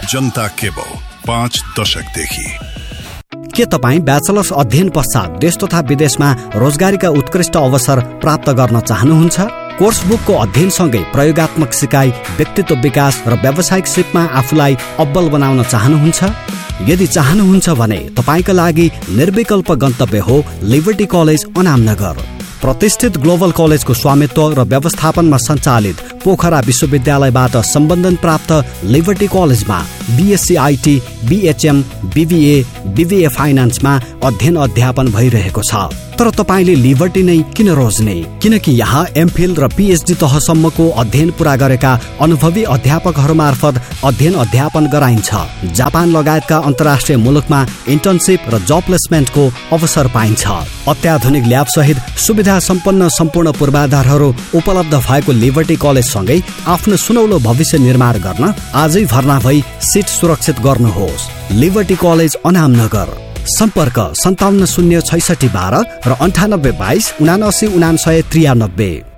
जनता cable 5 दशकदेखि। के तपाईँ ब्याचलर्स अध्ययन पश्चात देश तथा विदेशमा रोजगारीका उत्कृष्ट अवसर प्राप्त गर्न चाहनुहुन्छ? कोर्स बुकको अध्ययनसँगै प्रयोगात्मक सिकाइ, व्यक्तित्व विकास र व्यावसायिक सिपमा आफूलाई अब्बल बनाउन चाहनुहुन्छ? यदि चाहनुहुन्छ भने तपाईका लागि निर्विकल्प गन्तव्य हो लिबर्टी कलेज अनामनगर। प्रतिष्ठित ग्लोबल कलेजको स्वामित्व र व्यवस्थापनमा सञ्चालित पोखरा विश्वविद्यालयबाट सम्बन्धन प्राप्त लिबर्टी कलेजमा BSc IT, BHM, BBA, BBA फाइनान्समा अध्ययन अध्यापन भइरहेको छ। तर तपाईले लिबर्टी नै किन रोज्ने? किनकि यहाँ एमफिल र पीएचडी तहसम्मको अध्ययन पूरा गरेका अनुभवी अध्यापकहरू मार्फत अध्ययन अध्यापन गराइन्छ। जापान लगायतका अन्तर्राष्ट्रिय मुलुकमा इन्टर्नशिप र जब प्लेसमेन्टको अवसर पाइन्छ। अत्याधुनिक ल्याब सहित सुविधा सम्पन्न सम्पूर्ण पूर्वाधारहरू उपलब्ध भएको लिबर्टी कलेज सँगै आफ्नो सुनौलो भविष्य निर्माण गर्न आजै भर्ना भई सिट सुरक्षित गर्नुहोस्। Liberty college Anamnagar. सम्पर्क 57 066 12 र 98 22 79 99 93।